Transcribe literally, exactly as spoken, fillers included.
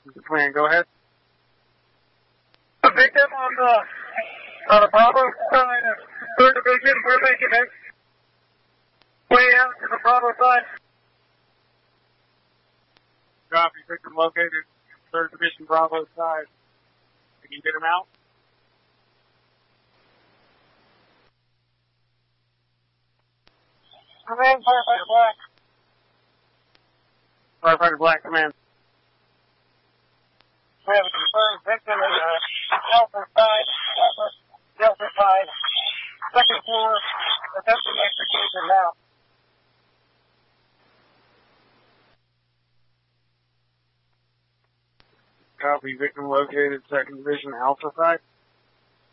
Command, go ahead. A victim on the, on the Bravo side of third Division. We're making it way out to the Bravo side. Copy, victim located, third Division Bravo side. Can you get him out? Command, Firefighter Black. Firefighter Black, command. We have a confirmed victim in the Delta side, Delta side, second floor, attempting execution now. Copy, victim located, second Division Alpha side.